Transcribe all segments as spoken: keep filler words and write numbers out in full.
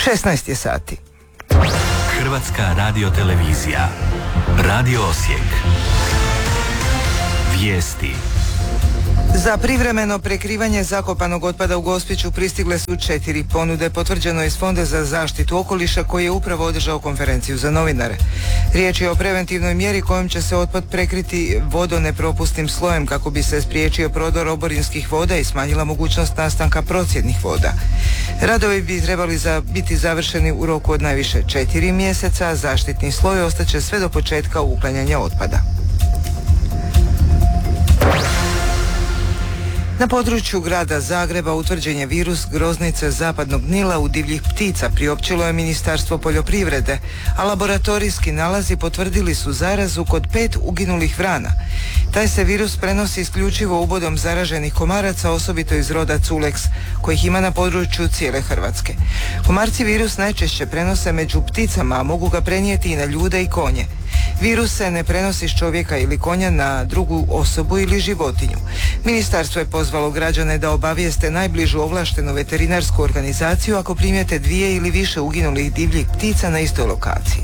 šesnaest je sati. Hrvatska radiotelevizija. Radio Osijek. Vijesti. Za privremeno prekrivanje zakopanog otpada u Gospiću pristigle su četiri ponude, potvrđeno iz Fonda za zaštitu okoliša koji je upravo održao konferenciju za novinare. Riječ je o preventivnoj mjeri kojom će se otpad prekriti vodonepropusnim slojem kako bi se spriječio prodor oborinskih voda i smanjila mogućnost nastanka procjednih voda. Radovi bi trebali za, biti završeni u roku od najviše četiri mjeseca, a zaštitni sloj ostaće sve do početka uklanjanja otpada. Na području grada Zagreba utvrđen je virus groznice zapadnog Nila u divljih ptica, priopćilo je Ministarstvo poljoprivrede, a laboratorijski nalazi potvrdili su zarazu kod pet uginulih vrana. Taj se virus prenosi isključivo ubodom zaraženih komaraca, osobito iz roda Culex, kojih ima na području cijele Hrvatske. Komarci virus najčešće prenose među pticama, a mogu ga prenijeti i na ljude i konje. Virus se ne prenosi s čovjeka ili konja na drugu osobu ili životinju. Ministarstvo je pozvalo građane da obavijeste najbližu ovlaštenu veterinarsku organizaciju ako primijete dvije ili više uginulih divljih ptica na istoj lokaciji.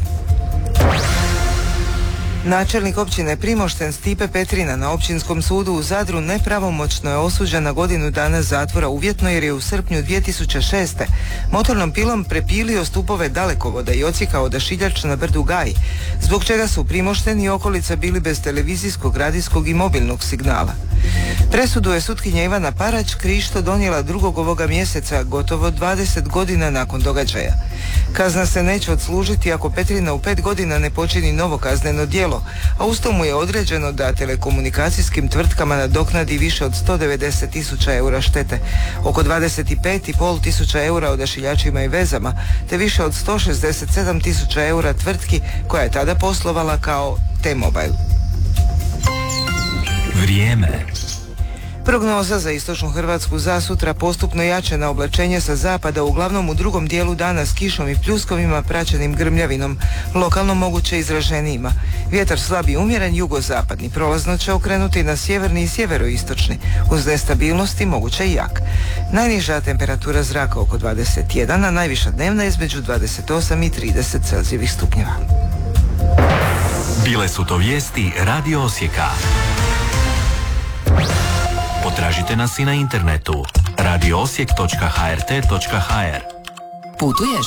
Načelnik općine Primošten Stipe Petrina na Općinskom sudu u Zadru nepravomoćno je osuđen na godinu dana zatvora uvjetno jer je u srpnju dvije tisuće šeste. motornom pilom prepilio stupove dalekovoda i odsjekao odašiljač na brdu Gaji, zbog čega su Primošten i okolica bili bez televizijskog, radijskog i mobilnog signala. Presudu je sutkinja Ivana Parać Krišto donijela drugog ovoga mjeseca, gotovo dvadeset godina nakon događaja. Kazna se neće odslužiti ako Petrina u pet godina ne počini novo kazneno djelo, a usto mu je određeno da telekomunikacijskim tvrtkama nadoknadi više od sto devedeset tisuća eura štete, oko dvadeset pet i pol tisuća eura odašiljačima i vezama, te više od sto šezdeset sedam tisuća eura tvrtki koja je tada poslovala kao T-Mobile. Vrijeme. Prognoza za istočnu Hrvatsku za sutra: postupno jačeno oblačenje sa zapada, uglavnom u drugom dijelu dana s kišom i pljuskovima praćenim grmljavinom, lokalno moguće izraženijima. Vjetar slab i umjeren jugozapadni, prolazno će okrenuti na sjeverni i sjeveroistočni, uz nestabilnosti moguće i jak. Najniža temperatura zraka oko dvadeset jedan, a najviša dnevna između dvadeset osam i trideset Celzijevih stupnjeva. Bile su to vijesti Radio Osijeka. Potražite nas i na internetu radio osijek točka h r t točka h r. Putuješ?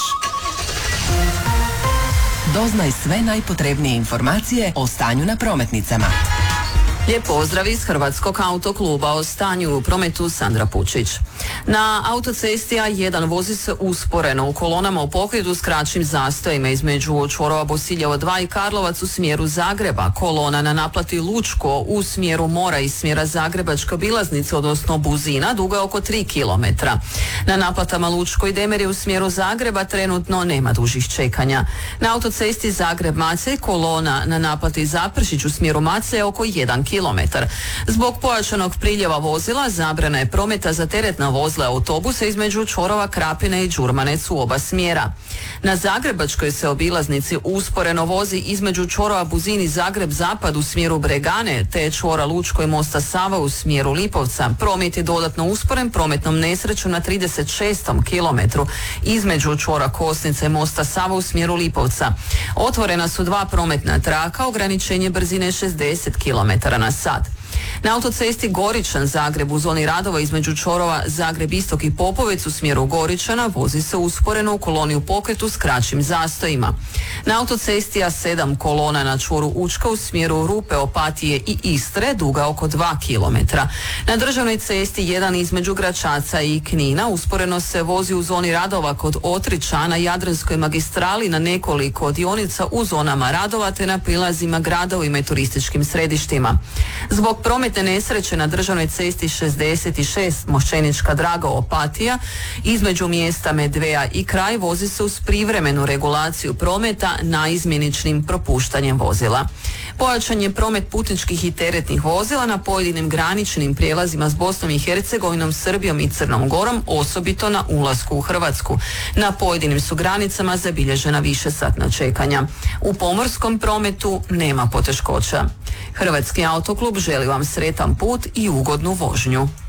Doznaj sve najpotrebnije informacije o stanju na prometnicama. Lijep pozdrav iz Hrvatskog autokluba. O stanju u prometu Sandra Pučić. Na autocesti A jedan vozi se usporeno u kolonama u pokretu s kraćim zastojima između čvorova Bosiljevo dva i Karlovac u smjeru Zagreba. Kolona na naplati Lučko u smjeru Mora iz smjera Zagrebačka obilaznica, odnosno Buzina, duga oko tri kilometra. Na naplatama Lučko i Demeri u smjeru Zagreba trenutno nema dužih čekanja. Na autocesti Zagreb-Macelj kolona na naplati Zapršić u smjeru Macelj oko jedan kilometar. Zbog pojačanog priljeva vozila zabrana je prometa za teretna vozila autobusa između čvorova Krapine i Đurmanec u oba smjera. Na Zagrebačkoj se obilaznici usporeno vozi između čvorova Buzini Zagreb-Zapad u smjeru Bregane te čvora Lučko i mosta Sava u smjeru Lipovca. Promet je dodatno usporen prometnom nesrećom na trideset šestom kilometru između čvora Kosnice i mosta Sava u smjeru Lipovca. Otvorena su dva prometna traka, ograničenje brzine šezdeset kilometara na sat. Na autocesti Goričan Zagreb u zoni radova između čvorova Zagreb Istok i Popovec u smjeru Goričana vozi se usporeno u koloni u pokretu s kraćim zastojima. Na autocesti A sedam kolona na čvoru Učka u smjeru Rupe, Opatije i Istre duga oko dva kilometra. Na državnoj cesti jedan između Gračaca i Knina usporeno se vozi u zoni radova kod Otrića na Jadranskoj magistrali na nekoliko dionica u zonama radova te na prilazima gradovima i turističkim središtima. Zbog prometne nesreće na državnoj cesti šezdeset šest Mošćenička Draga Opatija između mjesta Medveja i Kraj vozi se uz privremenu regulaciju prometa naizmjeničnim propuštanjem vozila. Pojačan je promet putničkih i teretnih vozila na pojedinim graničnim prijelazima s Bosnom i Hercegovinom, Srbijom i Crnom Gorom, osobito na ulasku u Hrvatsku. Na pojedinim su granicama zabilježena višesatna čekanja. U pomorskom prometu nema poteškoća. Hrvatski autoklub želi vam sretan put i ugodnu vožnju.